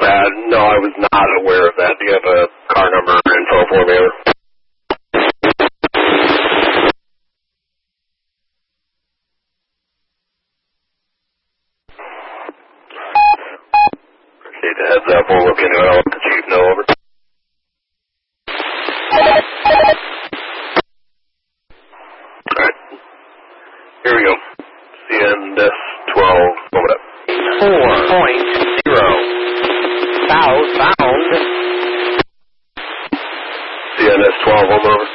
No, I was not aware of that. Do you have a car number info for me? Appreciate the heads up. We'll look into it. I'll let the chief know. Over. Alright. Here we go. CNS 12. Moment up. 4.0. Southbound. CNS 12. Over.